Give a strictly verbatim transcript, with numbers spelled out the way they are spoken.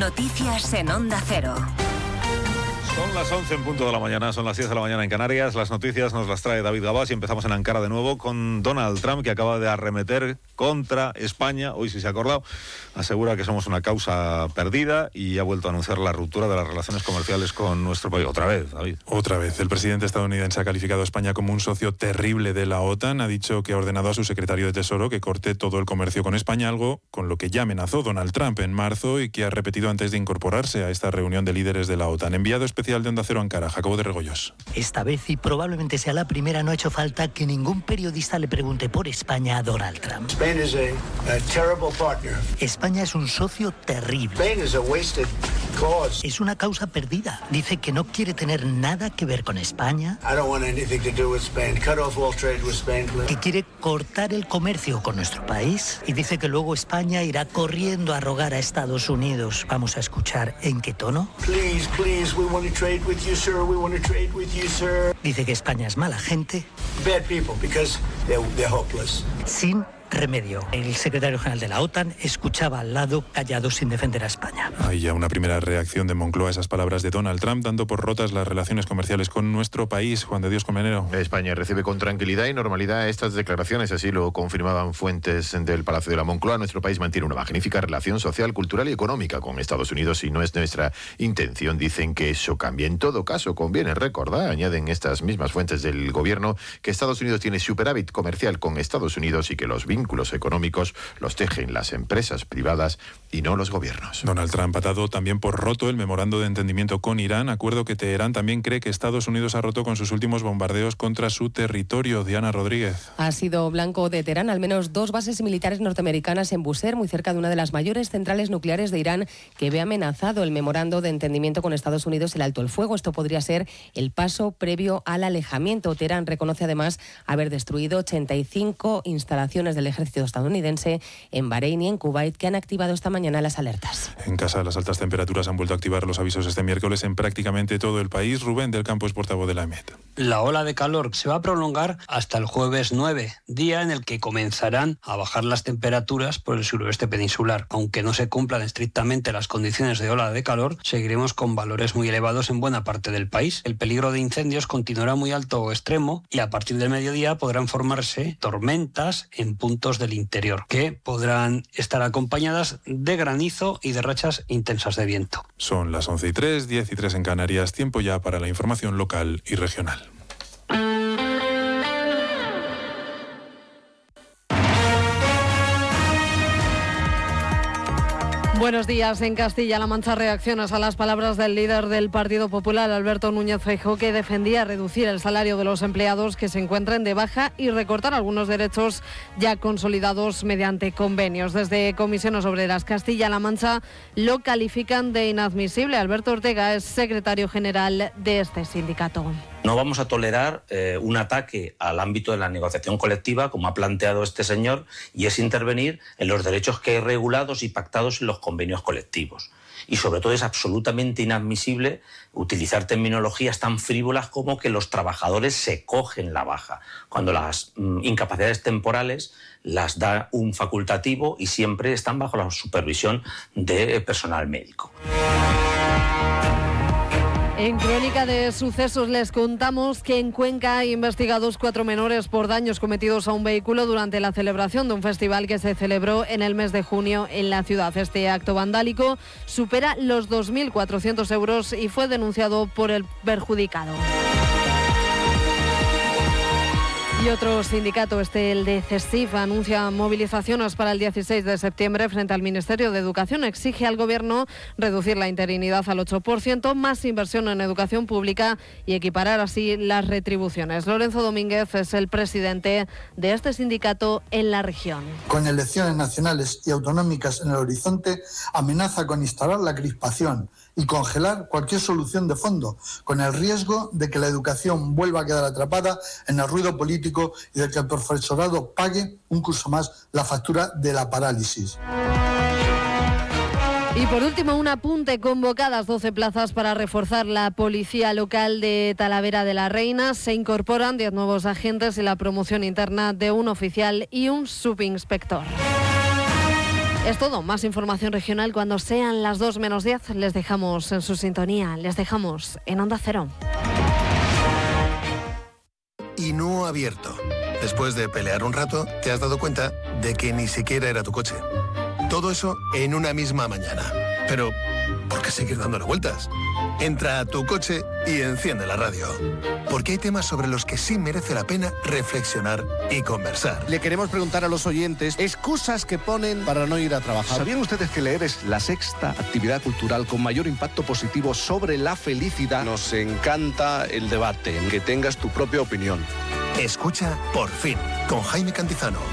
Noticias en Onda Cero. Son las once en punto de la mañana, son las diez de la mañana en Canarias. Las noticias nos las trae David Gabás y empezamos en Ankara de nuevo con Donald Trump, que acaba de arremeter contra España. Hoy, si se ha acordado, asegura que somos una causa perdida y ha vuelto a anunciar la ruptura de las relaciones comerciales con nuestro país. Otra vez, David. Otra vez. El presidente estadounidense ha calificado a España como un socio terrible de la OTAN. Ha dicho que ha ordenado a su secretario de Tesoro que corte todo el comercio con España, algo con lo que ya amenazó Donald Trump en marzo y que ha repetido antes de incorporarse a esta reunión de líderes de la OTAN. Enviado especial de Onda Cero Ankara, Jacobo de Regoyos. Esta vez, y probablemente sea la primera, no ha hecho falta que ningún periodista le pregunte por España a Donald Trump. Spain is a, a terrible partner. España es un socio terrible. Spain is a wasted cause. Es una causa perdida. Dice que no quiere tener nada que ver con España. I don't want anything to do with Spain. Cut off all trade with Spain, please. Que quiere cortar el comercio con nuestro país. Y dice que luego España irá corriendo a rogar a Estados Unidos. Vamos a escuchar en qué tono. Please, please, we want to trade with you, sir. We want to trade with you, sir. Dice que España es mala gente. Bad people, because they're, they're hopeless. Sin remedio. El secretario general de la OTAN escuchaba al lado, callado, sin defender a España. Hay ya una primera reacción de Moncloa a esas palabras de Donald Trump, dando por rotas las relaciones comerciales con nuestro país. Juan de Dios Colmenero. España recibe con tranquilidad y normalidad estas declaraciones, así lo confirmaban fuentes del Palacio de la Moncloa. Nuestro país mantiene una magnífica relación social, cultural y económica con Estados Unidos y no es nuestra intención. Dicen que eso cambia. En todo caso, conviene recordar, añaden estas mismas fuentes del gobierno, que Estados Unidos tiene superávit comercial con Estados Unidos y que los vínculos económicos los tejen las empresas privadas y no los gobiernos. Donald Trump ha dado también por roto el memorando de entendimiento con Irán, acuerdo que Teherán también cree que Estados Unidos ha roto con sus últimos bombardeos contra su territorio. Diana Rodríguez. Ha sido blanco de Teherán al menos dos bases militares norteamericanas en Bushehr, muy cerca de una de las mayores centrales nucleares de Irán, que ve amenazado el memorando de entendimiento con Estados Unidos, el alto el fuego. Esto podría ser el paso previo al alejamiento. Teherán reconoce además haber destruido ochenta y cinco instalaciones del ejército estadounidense en Bahrein y en Kuwait, que han activado esta mañana las alertas. En casa, las altas temperaturas han vuelto a activar los avisos este miércoles en prácticamente todo el país. Rubén del Campo es portavoz de la E M E T. La ola de calor se va a prolongar hasta el jueves nueve, día en el que comenzarán a bajar las temperaturas por el suroeste peninsular. Aunque no se cumplan estrictamente las condiciones de ola de calor, seguiremos con valores muy elevados en buena parte del país. El peligro de incendios continuará muy alto o extremo y a partir del mediodía podrán formarse tormentas en puntos del interior, que podrán estar acompañadas de granizo y de rachas intensas de viento. Son las once y tres, diez y tres en Canarias, tiempo ya para la información local y regional. Buenos días. En Castilla-La Mancha, reacciones a las palabras del líder del Partido Popular, Alberto Núñez Feijóo, que defendía reducir el salario de los empleados que se encuentren de baja y recortar algunos derechos ya consolidados mediante convenios. Desde Comisiones Obreras Castilla-La Mancha lo califican de inadmisible. Alberto Ortega es secretario general de este sindicato. No vamos a tolerar eh, un ataque al ámbito de la negociación colectiva, como ha planteado este señor, y es intervenir en los derechos que hay regulados y pactados en los convenios colectivos. Y sobre todo es absolutamente inadmisible utilizar terminologías tan frívolas como que los trabajadores se cogen la baja, cuando las mm, incapacidades temporales las da un facultativo y siempre están bajo la supervisión de personal médico. En Crónica de Sucesos les contamos que en Cuenca hay investigados cuatro menores por daños cometidos a un vehículo durante la celebración de un festival que se celebró en el mes de junio en la ciudad. Este acto vandálico supera los dos mil cuatrocientos euros y fue denunciado por el perjudicado. Y otro sindicato, este el de CESIF, anuncia movilizaciones para el dieciséis de septiembre frente al Ministerio de Educación. Exige al Gobierno reducir la interinidad al ocho por ciento, más inversión en educación pública y equiparar así las retribuciones. Lorenzo Domínguez es el presidente de este sindicato en la región. Con elecciones nacionales y autonómicas en el horizonte, amenaza con instalar la crispación y congelar cualquier solución de fondo, con el riesgo de que la educación vuelva a quedar atrapada en el ruido político y de que el profesorado pague un curso más la factura de la parálisis. Y por último, un apunte: convocadas doce plazas para reforzar la policía local de Talavera de la Reina. Se incorporan diez nuevos agentes y la promoción interna de un oficial y un subinspector. Es todo, más información regional cuando sean las dos menos diez. Les dejamos en su sintonía, les dejamos en Onda Cero. Y no abierto. Después de pelear un rato, te has dado cuenta de que ni siquiera era tu coche. Todo eso en una misma mañana. Pero, ¿por qué seguir dándole vueltas? Entra a Tu Coche y enciende la radio. Porque hay temas sobre los que sí merece la pena reflexionar y conversar. Le queremos preguntar a los oyentes excusas que ponen para no ir a trabajar. ¿Sabían ustedes que leer es la sexta actividad cultural con mayor impacto positivo sobre la felicidad? Nos encanta el debate, que tengas tu propia opinión. Escucha Por Fin, con Jaime Cantizano,